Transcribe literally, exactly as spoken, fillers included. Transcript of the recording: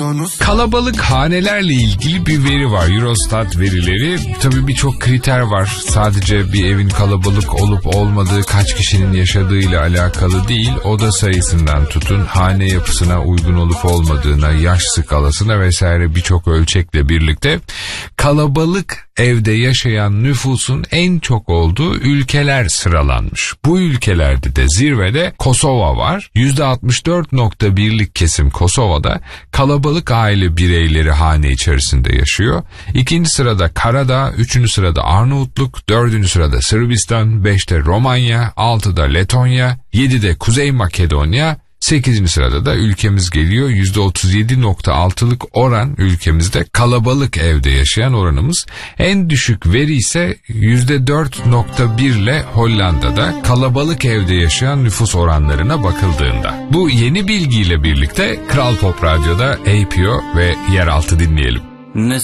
Kalabalık hanelerle ilgili bir veri var. Eurostat verileri. Tabii birçok kriter var. Sadece bir evin kalabalık olup olmadığı, kaç kişinin yaşadığıyla alakalı değil. Oda sayısından tutun, hane yapısına uygun olup olmadığına, yaş skalasına vesaire birçok ölçekle birlikte kalabalık evde yaşayan nüfusun en çok olduğu ülkeler sıralanmış. Bu ülkelerde de zirvede Kosova var. yüzde altmış dört nokta birlik kesim Kosova'da kalabalık aile bireyleri hane içerisinde yaşıyor. İkinci sırada Karadağ, üçüncü sırada Arnavutluk, dördüncü sırada Sırbistan, beşte Romanya, altıda Letonya, yedide Kuzey Makedonya, sekizinci sırada da ülkemiz geliyor. yüzde otuz yedi nokta altılık oran ülkemizde kalabalık evde yaşayan oranımız. En düşük veri ise yüzde dört nokta bir ile Hollanda'da kalabalık evde yaşayan nüfus oranlarına bakıldığında. Bu yeni bilgiyle birlikte Kral Pop Radyo'da A P O ve Yeraltı dinleyelim. Ne